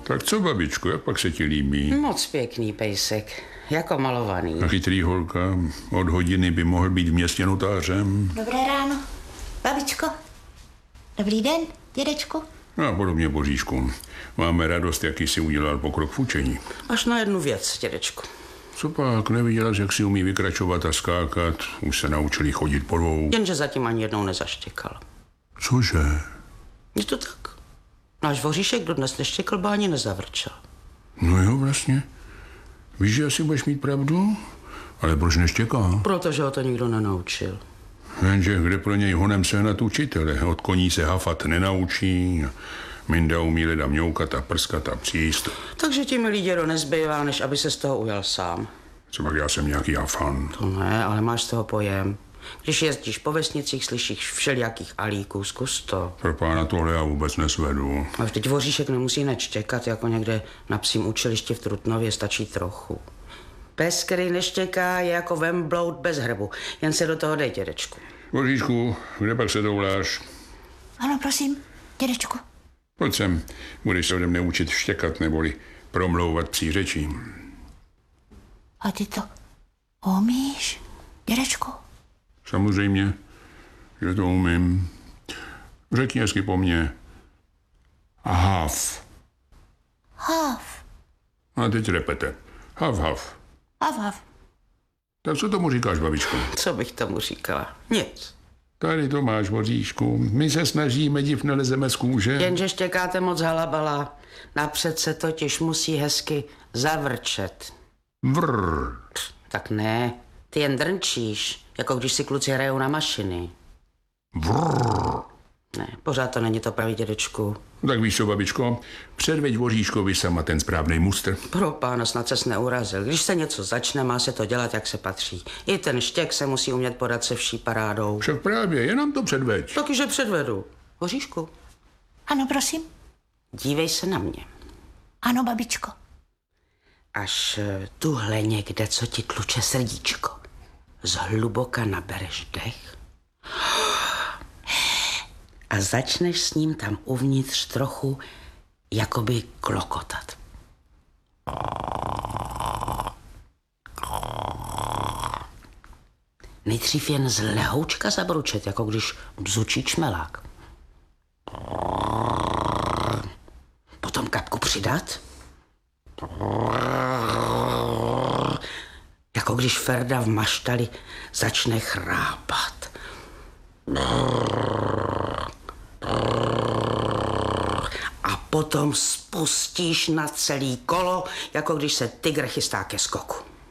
Tak co, babičko, jak pak se ti líbí? Moc pěkný pejsek, jako malovaný. A chytrý holka, od hodiny by mohl být v městě notářem. Dobré ráno, babičko. Dobrý den, dědečku. A podobně, Boříšku. Máme radost, jaký si udělal pokrok v učení. Až na jednu věc, dědečku. Co pak, neviděla jsi, jak si umí vykračovat a skákat? Už se naučili chodit po dvou. Jenže zatím ani jednou nezaštěkal. Cože? Je to tak. Náš voříšek dodnes neštěkl, ba ani nezavrčel. No jo, vlastně. Víš, že asi budeš mít pravdu? Ale proč neštěká? Protože ho to nikdo nenaučil. Jenže kde pro něj honem sehnat učitele? Od koní se hafat nenaučí. Minda umí leda mňoukat a prskat a příst. Takže ti, milý dědo, nezbývá, než aby se z toho ujal sám. Co pak já jsem nějaký hafan? To ne, ale máš z toho pojem. Když jezdíš po vesnicích, slyšíš všelijakých alíků, zkus to. Pro pána tohle já vůbec nesvedu. A vždyť voříšek nemusí nečtěkat, jako někde na psím učilišti v Trutnově, stačí trochu. Pes, který neštěká, je jako vembloud bez hrbu. Jen se do toho dej, dědečku. Boříšku, kde pak se douláš? Ano, prosím, dědečku. Pojď sem, budeš se ode mne učit štěkat neboli promlouvat psí řečí. A ty to umíš, dědečku? Samozřejmě, že to umím. Řekni hezky po mně. Haf. Hav. A teď repete. Haf, haf. Hav, hav. Tak co tomu říkáš, babičko? Co bych tomu říkala? Nic. Tady to máš, Boříšku. My se snažíme, div nelezeme z kůže. Jenže štěkáte moc halabala. Napřed se totiž musí hezky zavrčet. Vrr. Tak ne, ty jen drnčíš, jako když si kluci hrajou na mašiny. Vrr. Ne, pořád to není to pravý, dědečku. Tak víš co, babičko, předveď Boříškovi sama ten správný mustr. Pro pána, snad ses neurazil. Když se něco začne, má se to dělat, jak se patří. I ten štěk se musí umět podat se vší parádou. Však právě, jenom to předveď. Takyže předvedu. Hoříšku, Ano, prosím. dívej se na mě. Ano, babičko. Až tuhle někde, co ti tluče srdíčko, zhluboka nabereš dech a začneš s ním tam uvnitř trochu jakoby klokotat. Nejdřív jen z lehoučka zabručet, jako když bzučí čmelák. Potom kapku přidat. Jako když Ferda v maštali začne chrápat. A potom spustíš na celý kolo, jako když se tygr chystá ke skoku.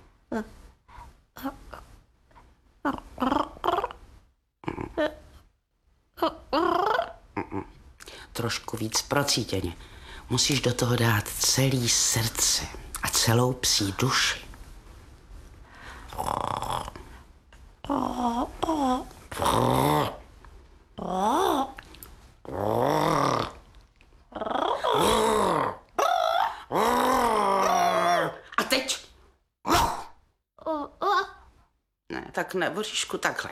Trošku víc procítěně. Musíš do toho dát celý srdce a celou psí duši. A teď? Ne, tak ne, Boříšku, takhle.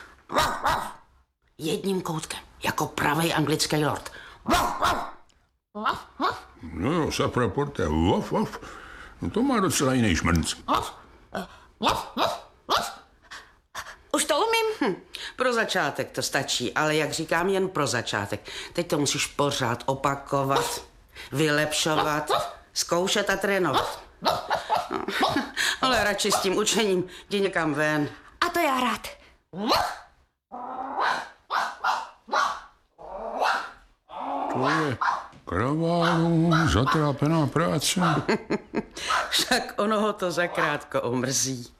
Jedním koutkem, jako pravej anglický lord. No jo, sapra porte, vof, vof. No to má docela jiný šmrnc. Už to umím? Pro začátek to stačí, ale jak říkám, jen pro začátek. Teď to musíš pořád opakovat, vylepšovat, zkoušet a trénovat. No, ale radši s tím učením jdi někam ven. A to já rád. To je kraválu zatrápená práce. Však ono ho to zakrátko omrzí.